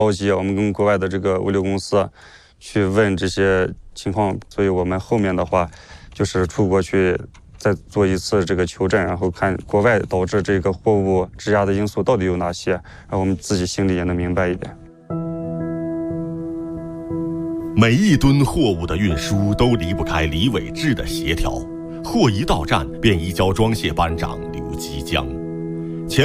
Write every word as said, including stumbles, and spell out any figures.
着急，我们跟国外的这个物流公司去问这些情况，所以我们后面的话就是出国去再做一次这个求证，然后看国外导致这个货物质押的因素到底有哪些，然后我们自己心里也能明白一点。 每一吨货物的运输都离不开李伟志的协调，货一到站便移交装卸班长刘基江。